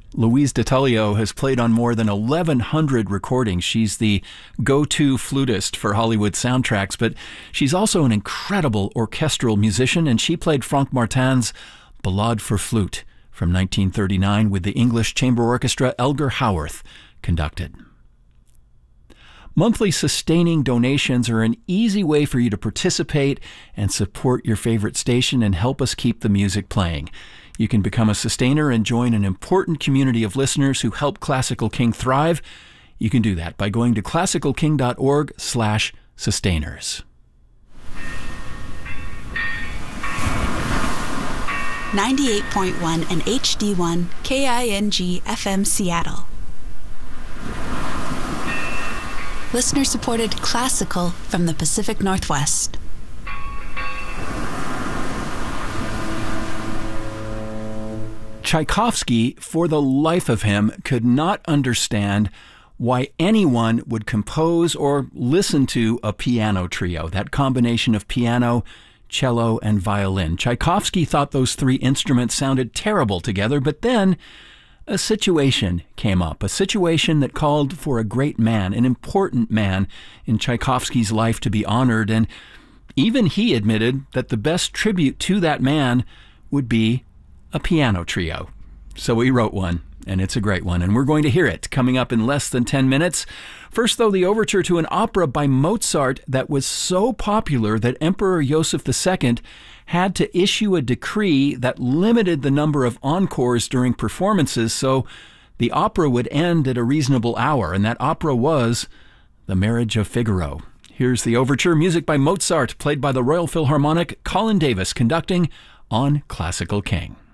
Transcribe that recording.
Louise D'Atalio has played on more than 1,100 recordings. She's the go-to flutist for Hollywood soundtracks, but she's also an incredible orchestral musician, and she played Franck Martin's Ballade for Flute from 1939 with the English Chamber Orchestra Elgar Howarth conducted. Monthly sustaining donations are an easy way for you to participate and support your favorite station and help us keep the music playing. You can become a sustainer and join an important community of listeners who help Classical King thrive. You can do that by going to classicalking.org/sustainers. 98.1 and HD1 KING FM Seattle. Listener-supported classical from the Pacific Northwest. Tchaikovsky, for the life of him, could not understand why anyone would compose or listen to a piano trio, that combination of piano, cello, and violin. Tchaikovsky thought those three instruments sounded terrible together, but then a situation came up, a situation that called for a great man, an important man in Tchaikovsky's life to be honored, and even he admitted that the best tribute to that man would be a piano trio. So he wrote one, and it's a great one, and we're going to hear it coming up in less than 10 minutes. First, though, the overture to an opera by Mozart that was so popular that Emperor Joseph II had to issue a decree that limited the number of encores during performances so the opera would end at a reasonable hour, and that opera was The Marriage of Figaro. Here's the overture, music by Mozart, played by the Royal Philharmonic, Colin Davis conducting on Classical King.